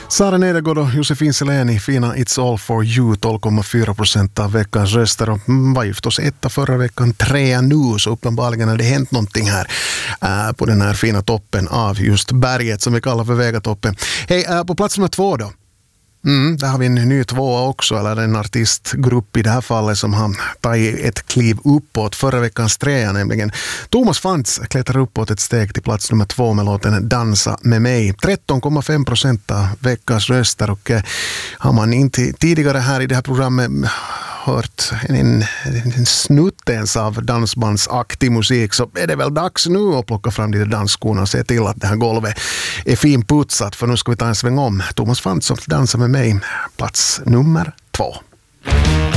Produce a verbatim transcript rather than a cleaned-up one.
Sara Nedergård och Josefin Seleni, fina It's All For You, tolv komma fyra procent av veckans röster. Och var ju förstås etta förra veckan, trea nu, så uppenbarligen har det hänt någonting här äh, på den här fina toppen av just berget som vi kallar för Vegatoppen. Hej, äh, på plats nummer två då. Mm, där har vi en ny tvåa också, eller en artistgrupp i det här fallet som har tagit ett kliv uppåt. Förra veckans trea nämligen. Thomas Fantz klättrar uppåt ett steg till plats nummer två med låten Dansa med mig. tretton komma fem procent av veckans röster, och eh, har man inte tidigare här i det här programmet hört en, en snutt ens av dansbandsaktig musik, så är det väl dags nu att plocka fram de dansskorna och se till att det här golvet är finputsat, för nu ska vi ta en sväng om. Thomas Fantz som dansar med mig, plats nummer två.